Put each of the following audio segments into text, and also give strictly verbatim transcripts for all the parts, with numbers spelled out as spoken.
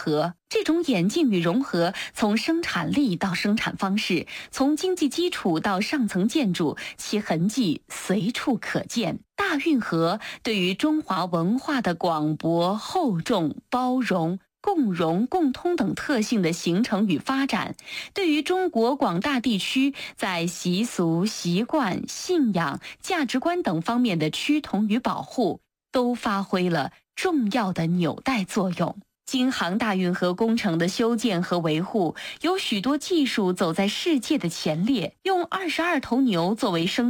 合。这种演进与融合，从生产力到生产方式，从经济基础到上层建筑，其痕迹随处可见。大运河对于中华文化的广博、厚重、包容、共融、共通等特性的形成与发展，对于中国广大地区在习俗、习惯、信仰、价值观等方面的趋同与保护，都发挥了重要的纽带作用。京杭大运河工程的修建和维护，有许多技术走在世界的前列，用二十二头牛作为生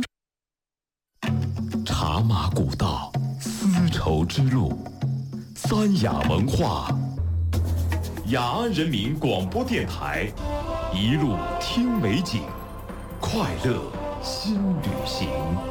茶马古道，丝绸之路，三雅文化。雅安人民广播电台，一路听美景，快乐新旅行。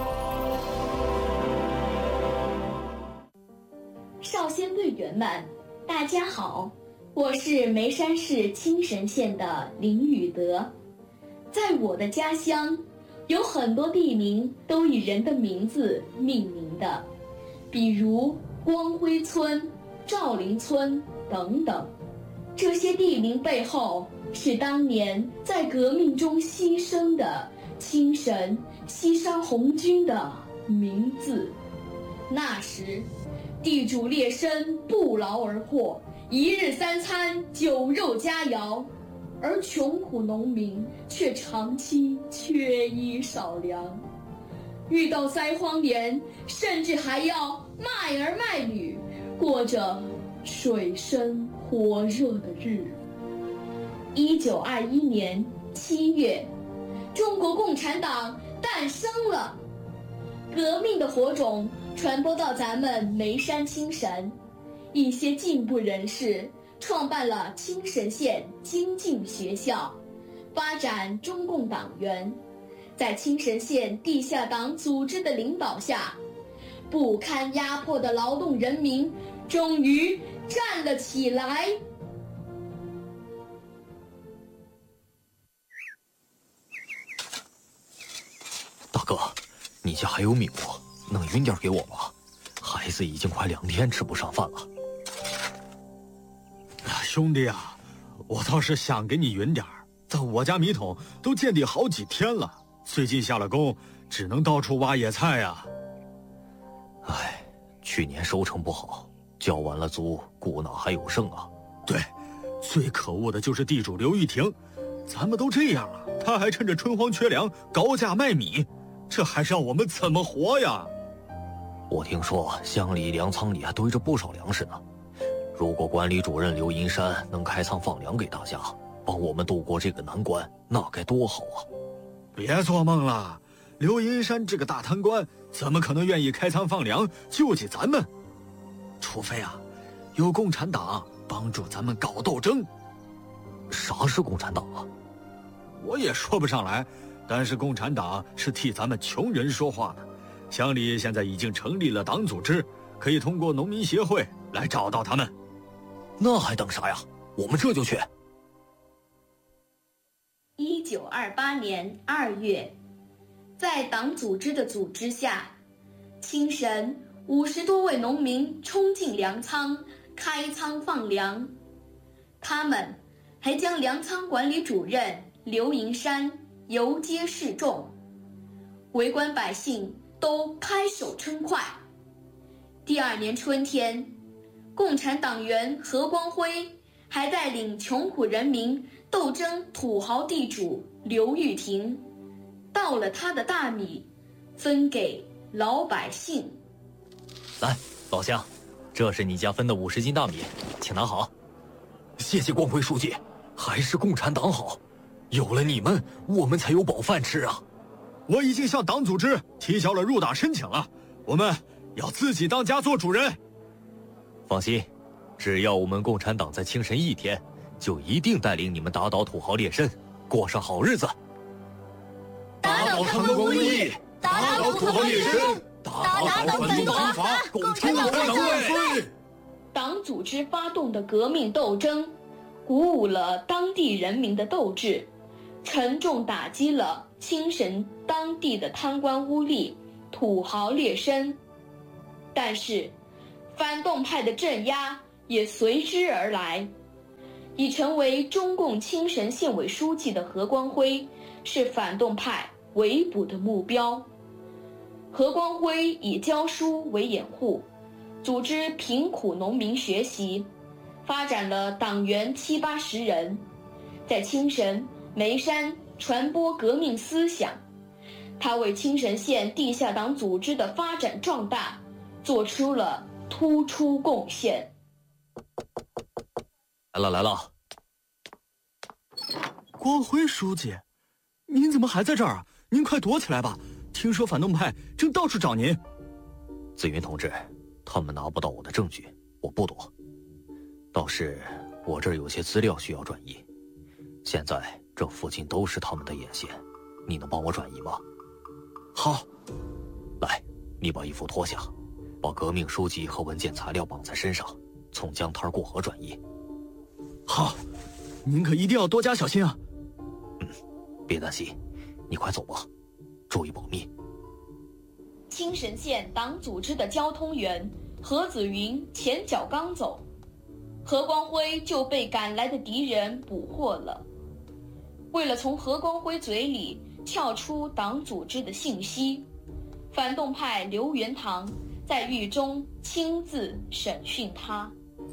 少先队员们，大家好，我是眉山市青神县的林宇德。在我的家乡，有很多地名都以人的名字命名的，比如光辉村、赵林村等等。这些地名背后是当年在革命中牺牲的青神西山红军的名字。那时地主劣绅不劳而获，一日三餐酒肉佳肴，而穷苦农民却长期缺衣少粮，遇到灾荒年甚至还要卖儿卖女，过着水深火热的日子。一九二一年七月，中国共产党诞生了，革命的火种传播到咱们眉山青神，一些进步人士创办了青神县精进学校，发展中共党员。在青神县地下党组织的领导下，不堪压迫的劳动人民终于站了起来。 大哥，你家还有米不？能匀点给我吗？孩子已经快两天吃不上饭了。 兄弟啊，我倒是想给你匀点儿，但我家米桶都见底好几天了，最近下了工，只能到处挖野菜呀、 啊。唉，去年收成不好，交完了租，顾哪还有剩啊？ 对，最可恶的就是地主刘玉婷，咱们都这样了，他还趁着春荒缺粮高价卖米，这还让我们怎么活呀？ 我听说乡里粮仓里还堆着不少粮食呢，如果管理主任刘银山能开仓放粮给大家，帮我们度过这个难关，那该多好啊！ 别做梦了，刘银山这个大贪官怎么可能愿意开仓放粮救济咱们？除非啊，有共产党帮助咱们搞斗争。 啥是共产党啊？ 我也说不上来，但是共产党是替咱们穷人说话的。乡里现在已经成立了党组织，可以通过农民协会来找到他们。 那还等啥呀？我们这就去。 一九二八年二月，在党组织的组织下，青神五十多位农民冲进粮仓，开仓放粮。他们还将粮仓管理主任刘银山游街示众，围观百姓都拍手称快。第二年春天，共产党员何光辉还带领穷苦人民斗争土豪地主刘玉婷，到了他的大米，分给老百姓。 来，老乡，这是你家分的五十斤大米，请拿好。谢谢光辉书记，还是共产党好，有了你们，我们才有饱饭吃啊！ 我已经向党组织提交了入党申请了，我们要自己当家做主人。 放心，只要我们共产党在青神一天，就一定带领你们打倒土豪劣绅，过上好日子。 打倒贪官污吏，打倒土豪劣绅，打倒反动军阀，共产党万岁！ 党组织发动的革命斗争，鼓舞了当地人民的斗志，沉重打击了青神当地的贪官污吏、土豪劣绅。但是，反动派的镇压也随之而来。 已成为中共青神县委书记的何光辉是反动派围捕的目标。何光辉以教书为掩护，组织贫苦农民学习，发展了党员七八十人，在青神、眉山传播革命思想。他为青神县地下党组织的发展壮大做出了突出贡献。 来了来了， 光辉书记，您怎么还在这儿啊？您快躲起来吧！听说反动派正到处找您。 紫云同志，他们拿不到我的证据，我不躲。倒是我这儿有些资料需要转移，现在这附近都是他们的眼线，你能帮我转移吗？ 好。 来，你把衣服脱下，把革命书籍和文件材料绑在身上，从江滩过河转移。 好，您可一定要多加小心啊。 嗯，别担心，你快走吧，注意保密。 青神县党组织的交通员何子云前脚刚走，何光辉就被赶来的敌人捕获了。为了从何光辉嘴里撬出党组织的信息，反动派刘元堂在狱中亲自审讯他。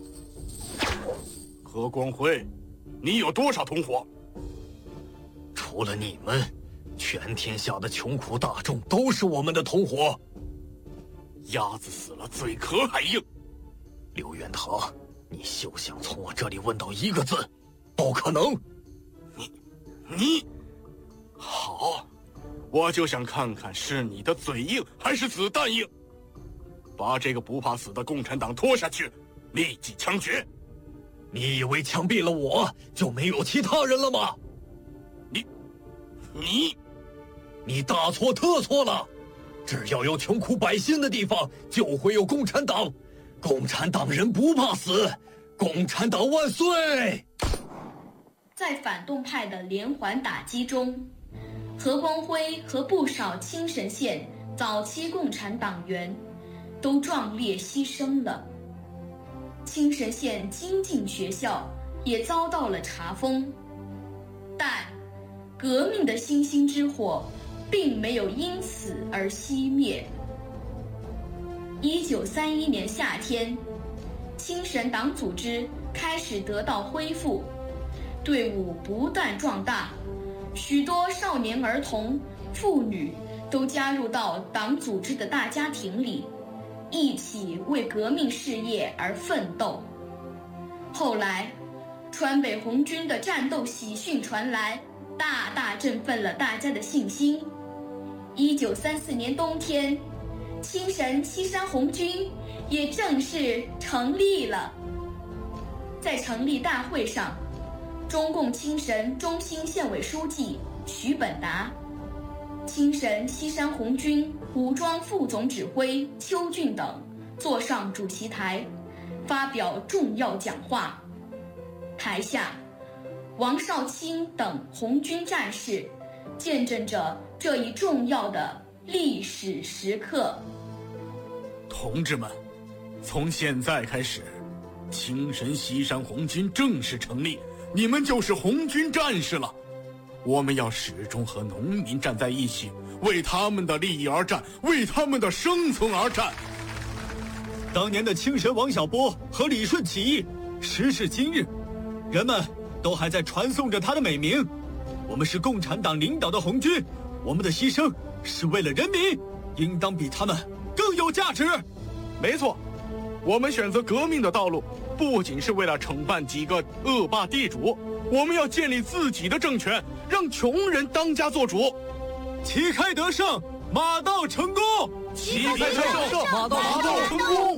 何光辉，你有多少同伙？ 除了你们，全天下的穷苦大众都是我们的同伙。 鸭子死了，嘴壳还硬。 刘元堂，你休想从我这里问到一个字，不可能。 你，你，好，我就想看看是你的嘴硬还是子弹硬。把这个不怕死的共产党拖下去，立即枪决。 你以为枪毙了我就没有其他人了吗？ 你，你， 你大错特错了！只要有穷苦百姓的地方，就会有共产党。共产党人不怕死，共产党万岁！ 在反动派的连环打击中，何光辉和不少青神县早期共产党员都壮烈牺牲了。青神县精进学校也遭到了查封，但革命的星星之火并没有因此而熄灭。一九三一年夏天，青神党组织开始得到恢复，队伍不断壮大，许多少年儿童、妇女都加入到党组织的大家庭里，一起为革命事业而奋斗。后来，川北红军的战斗喜讯传来，大大振奋了大家的信心。一九三四年冬天，青神西山红军也正式成立了。在成立大会上，中共青神中心县委书记徐本达、青神西山红军武装副总指挥邱俊等坐上主席台，发表重要讲话。台下，王少卿等红军战士见证着这一重要的历史时刻。 同志们，从现在开始，青神西山红军正式成立，你们就是红军战士了。我们要始终和农民站在一起，为他们的利益而战，为他们的生存而战。 当年的青神王小波和李顺起义，时至今日，人们都还在传颂着他的美名。我们是共产党领导的红军，我们的牺牲是为了人民，应当比他们更有价值。 没错，我们选择革命的道路，不仅是为了惩办几个恶霸地主，我们要建立自己的政权，让穷人当家做主。 旗开得胜，马到成功！ 旗开得胜， 马到成功！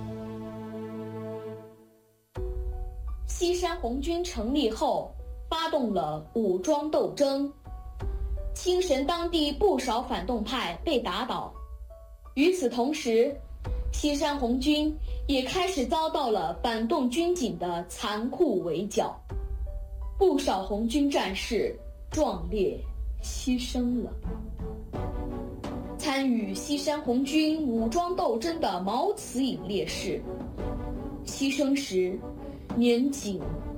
西山红军成立后，发动了武装斗争，青神当地不少反动派被打倒。与此同时，西山红军也开始遭到了反动军警的残酷围剿，不少红军战士壮烈牺牲了。参与西山红军武装斗争的毛慈颖烈士，牺牲时年仅